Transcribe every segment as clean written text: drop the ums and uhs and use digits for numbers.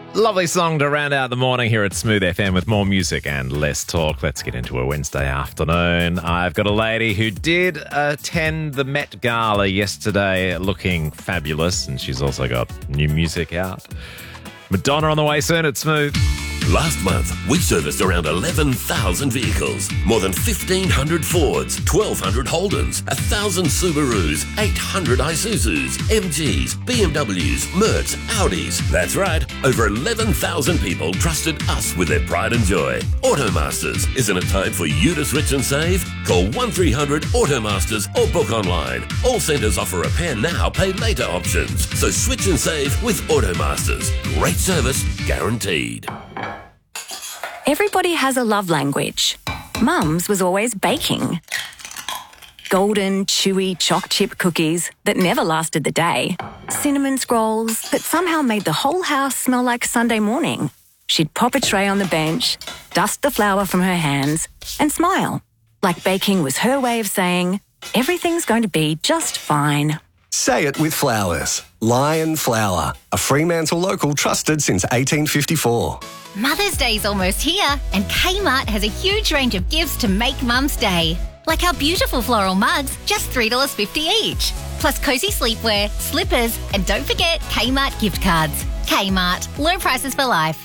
Lovely song to round out the morning here at Smooth FM with more music and less talk. Let's get into a Wednesday afternoon. I've got a lady who did attend the Met Gala yesterday looking fabulous, and she's also got new music out. Madonna on the way soon at Smooth. Last month, we serviced around 11,000 vehicles, more than 1,500 Fords, 1,200 Holdens, 1,000 Subarus, 800 Isuzus, MGs, BMWs, Mercs, Audis. That's right, over 11,000 people trusted us with their pride and joy. Automasters, isn't it time for you to switch and save? Call 1300 Automasters or book online. All centres offer repair now, pay later options. So switch and save with Automasters. Great service, guaranteed. Everybody has a love language. Mum's was always baking. Golden, chewy choc chip cookies that never lasted the day. Cinnamon scrolls that somehow made the whole house smell like Sunday morning. She'd pop a tray on the bench, dust the flour from her hands, and smile. Like baking was her way of saying, everything's going to be just fine. Say it with flowers. Lion Flour, a Fremantle local trusted since 1854. Mother's Day's almost here, and Kmart has a huge range of gifts to make Mum's Day. Like our beautiful floral mugs, just $3.50 each. Plus cosy sleepwear, slippers, and don't forget Kmart gift cards. Kmart, low prices for life.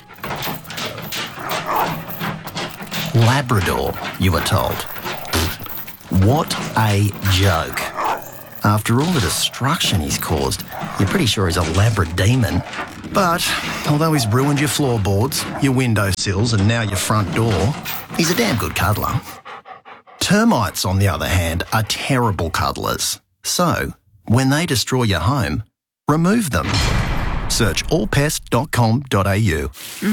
Labrador, you were told. What a joke. After all the destruction he's caused, you're pretty sure he's a Labrademon. But although he's ruined your floorboards, your windowsills and now your front door, he's a damn good cuddler. Termites, on the other hand, are terrible cuddlers. So, when they destroy your home, remove them. Search allpest.com.au.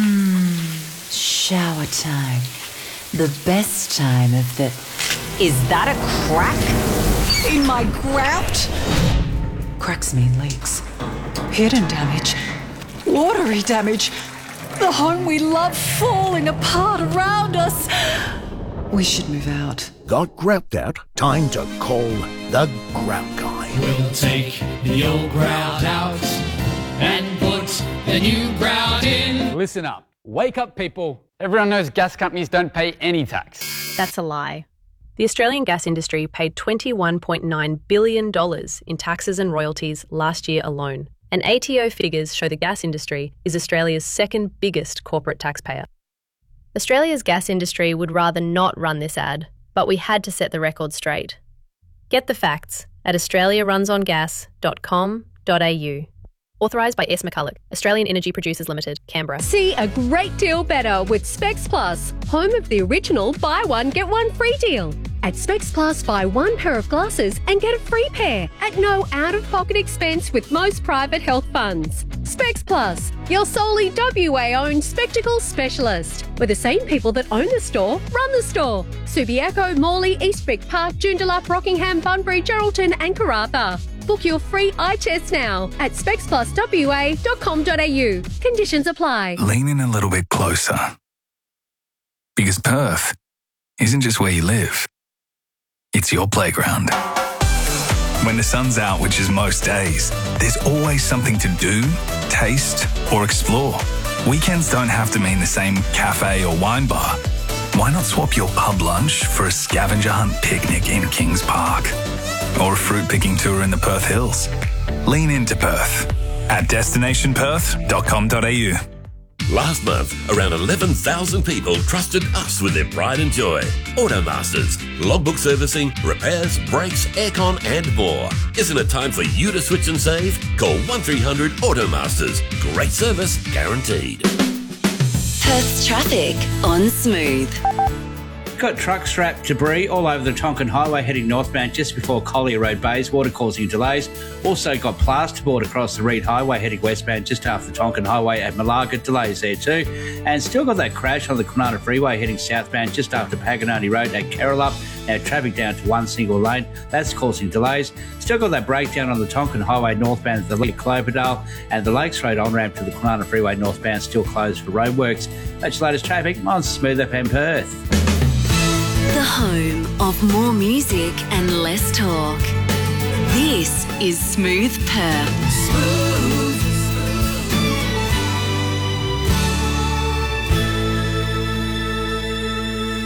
Shower time. The best time of the... Is that a crack in my grout? Cracks mean leaks. Hidden damage. Watery damage. The home we love falling apart around us. We should move out. Got grout out? Time to call the grout guy. We'll take the old grout out and put the new grout in. Listen up. Wake up, people. Everyone knows gas companies don't pay any tax. That's a lie. The Australian gas industry paid $21.9 billion in taxes and royalties last year alone. And ATO figures show the gas industry is Australia's second biggest corporate taxpayer. Australia's gas industry would rather not run this ad, but we had to set the record straight. Get the facts at australiarunsongas.com.au. Authorised by S. McCulloch, Australian Energy Producers Limited, Canberra. See a great deal better with Specs Plus, home of the original buy one, get one free deal. At Specs Plus, buy one pair of glasses and get a free pair at no out-of-pocket expense with most private health funds. Specs Plus, your solely WA-owned spectacle specialist, where the same people that own the store run the store. Subiaco, Morley, Eastwick Park, Joondalup, Rockingham, Bunbury, Geraldton and Karratha. Book your free eye test now at specspluswa.com.au. Conditions apply. Lean in a little bit closer. Because Perth isn't just where you live. It's your playground. When the sun's out, which is most days, there's always something to do, taste, or explore. Weekends don't have to mean the same cafe or wine bar. Why not swap your pub lunch for a scavenger hunt picnic in Kings Park? Or a fruit picking tour in the Perth Hills? Lean into Perth at destinationperth.com.au. Last month, around 11,000 people trusted us with their pride and joy. Automasters, logbook servicing, repairs, brakes, aircon and more. Isn't it time for you to switch and save? Call 1300 Automasters. Great service, guaranteed. Perth's traffic on Smooth. Got truck strap debris all over the Tonkin Highway heading northbound just before Collier Road Bays, water causing delays. Also got plasterboard across the Reed Highway heading westbound just after the Tonkin Highway at Malaga, delays there too. And still got that crash on the Kwinana Freeway heading southbound just after Paganani Road at Kerala. Now traffic down to one single lane, that's causing delays. Still got that breakdown on the Tonkin Highway northbound at the Lake Cloverdale, and the Lakes Road on-ramp to the Kwinana Freeway northbound still closed for roadworks. That's your latest traffic on Smooth FM Perth. The home of more music and less talk. This is Smooth Perth.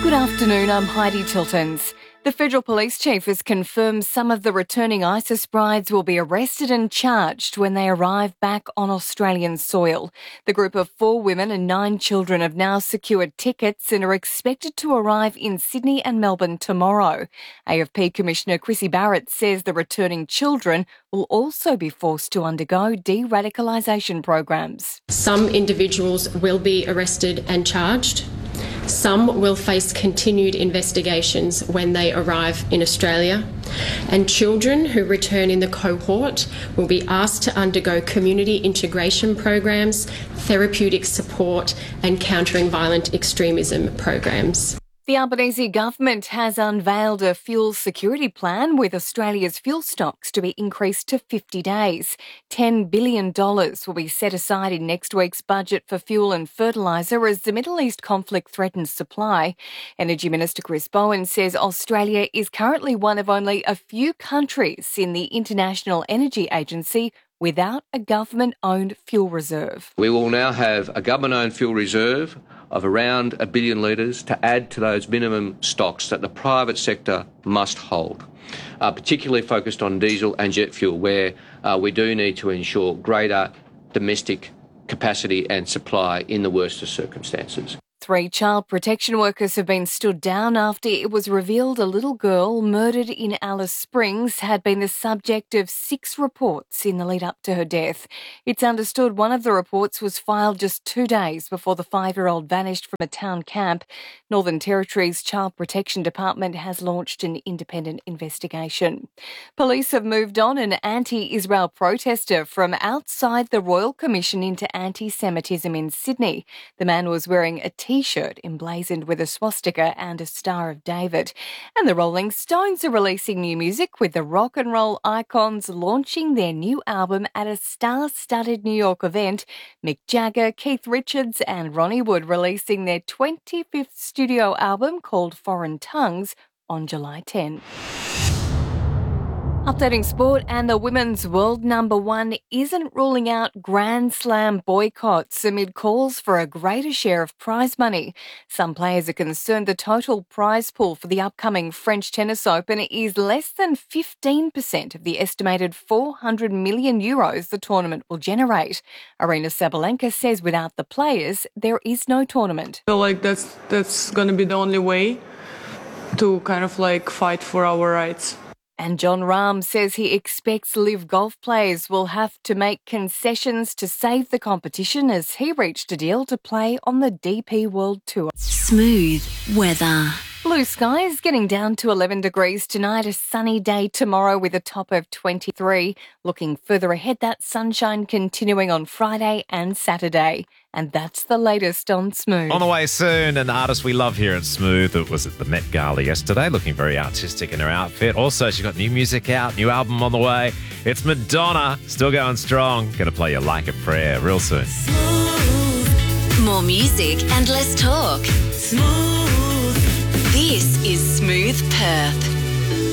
Good afternoon, I'm Heidi Tiltons. The Federal Police Chief has confirmed some of the returning ISIS brides will be arrested and charged when they arrive back on Australian soil. The group of 4 women and 9 children have now secured tickets and are expected to arrive in Sydney and Melbourne tomorrow. AFP Commissioner Chrissy Barrett says the returning children will also be forced to undergo de-radicalisation programs. Some individuals will be arrested and charged. Some will face continued investigations when they arrive in Australia, and children who return in the cohort will be asked to undergo community integration programs, therapeutic support and countering violent extremism programs. The Albanese government has unveiled a fuel security plan with Australia's fuel stocks to be increased to 50 days. $10 billion will be set aside in next week's budget for fuel and fertiliser as the Middle East conflict threatens supply. Energy Minister Chris Bowen says Australia is currently one of only a few countries in the International Energy Agency without a government-owned fuel reserve. We will now have a government-owned fuel reserve of around 1 billion litres to add to those minimum stocks that the private sector must hold, particularly focused on diesel and jet fuel, where we do need to ensure greater domestic capacity and supply in the worst of circumstances. 3 child protection workers have been stood down after it was revealed a little girl murdered in Alice Springs had been the subject of 6 reports in the lead up to her death. It's understood one of the reports was filed just 2 days before the 5-year-old vanished from a town camp. Northern Territory's Child Protection Department has launched an independent investigation. Police have moved on an anti-Israel protester from outside the Royal Commission into anti-Semitism in Sydney. The man was wearing a T-shirt emblazoned with a swastika and a Star of David. And the Rolling Stones are releasing new music, with the rock and roll icons launching their new album at a star-studded New York event. Mick Jagger, Keith Richards and Ronnie Wood releasing their 25th studio album called Foreign Tongues on July 10. Updating sport, and the women's world number 1 isn't ruling out Grand Slam boycotts amid calls for a greater share of prize money. Some players are concerned the total prize pool for the upcoming French Tennis Open is less than 15% of the estimated €400 million the tournament will generate. Arina Sabalenka says without the players, there is no tournament. I feel like that's going to be the only way to kind of like fight for our rights. And John Rahm says he expects LIV Golf players will have to make concessions to save the competition as he reached a deal to play on the DP World Tour. Smooth weather. Blue skies getting down to 11 degrees tonight, a sunny day tomorrow with a top of 23. Looking further ahead, that sunshine continuing on Friday and Saturday. And that's the latest on Smooth. On the way soon, an artist we love here at Smooth that was at the Met Gala yesterday, looking very artistic in her outfit. Also, she got new music out, new album on the way. It's Madonna, still going strong. Going to play you Like a Prayer real soon. More music and less talk. Smooth. This is Smooth Perth.